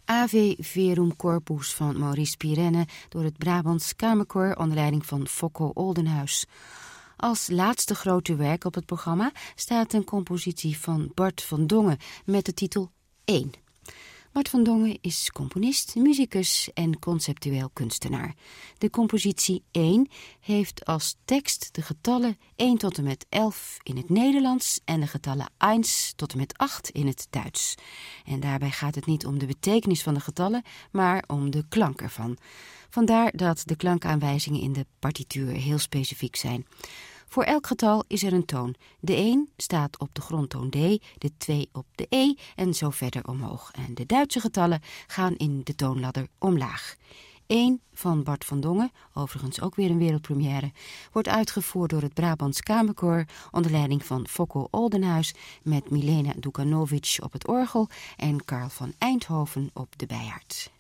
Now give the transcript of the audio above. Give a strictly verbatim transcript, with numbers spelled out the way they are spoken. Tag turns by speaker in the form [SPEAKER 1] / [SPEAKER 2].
[SPEAKER 1] Ave Verum Corpus van Maurice Pirenne door het Brabants Kamerkoor onder leiding van Focko Oldenhuis. Als laatste grote werk op het programma staat een compositie van Bart van Dongen met de titel één. Bart van Dongen is componist, musicus en conceptueel kunstenaar. De compositie één heeft als tekst de getallen één tot en met elf in het Nederlands en de getallen één tot en met acht in het Duits. En daarbij gaat het niet om de betekenis van de getallen, maar om de klank ervan. Vandaar dat de klankaanwijzingen in de partituur heel specifiek zijn. Voor elk getal is er een toon. De één staat op de grondtoon D, de twee op de E en zo verder omhoog. En de Duitse getallen gaan in de toonladder omlaag. één van Bart van Dongen, overigens ook weer een wereldpremière, wordt uitgevoerd door het Brabants Kamerkoor onder leiding van Focko Oldenhuis met Milena Dukanovic op het orgel en Karl van Eindhoven op de bijaard.